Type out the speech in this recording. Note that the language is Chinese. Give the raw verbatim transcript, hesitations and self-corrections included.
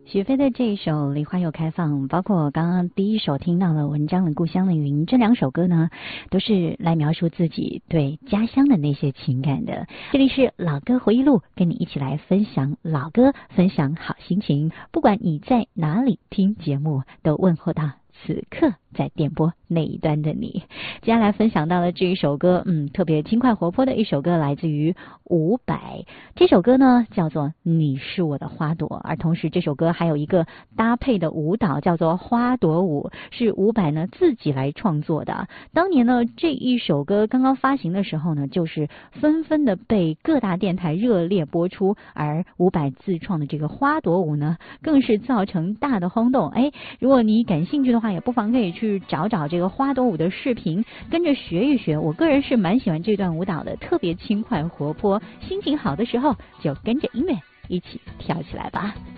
许飞的这一首《梨花又开放》，包括刚刚第一首听到的文章的《故乡的云》，这两首歌呢，都是来描述自己对家乡的那些情感的。这里是老歌回忆录，跟你一起来分享老歌，分享好心情。不管你在哪里听节目，都问候到此刻在电波那一端的你。接下来分享到的这一首歌，嗯，特别轻快活泼的一首歌，来自于伍佰。这首歌呢叫做《你是我的花朵》，而同时这首歌还有一个搭配的舞蹈叫做花朵舞，是伍佰呢自己来创作的。当年呢这一首歌刚刚发行的时候呢，就是纷纷的被各大电台热烈播出，而伍佰自创的这个花朵舞呢，更是造成大的轰动。哎，如果你感兴趣的话，也不妨可以去找找这个花朵舞的视频，跟着学一学。我个人是蛮喜欢这段舞蹈的，特别轻快活泼，心情好的时候就跟着音乐一起跳起来吧。